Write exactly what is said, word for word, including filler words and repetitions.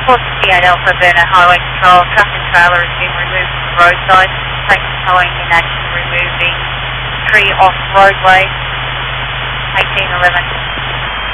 T eight Alpha Burner Highway Control, truck and trailer has been removed from the roadside. Taking towing in action, removing tree off roadway, eighteen eleven.